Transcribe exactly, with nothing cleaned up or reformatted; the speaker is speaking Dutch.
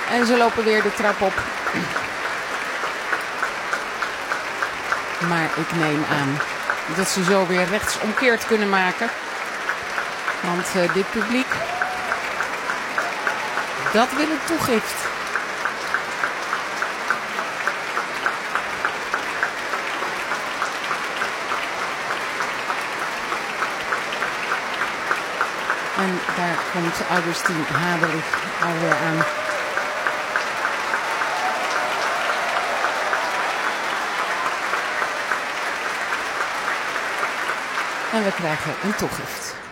En ze lopen weer de trap op. Maar ik neem aan dat ze zo weer rechtsomkeerd kunnen maken. Want uh, dit publiek, dat wil een toegift. En daar komt Augustine Haderlich alweer aan. En we krijgen een toegift.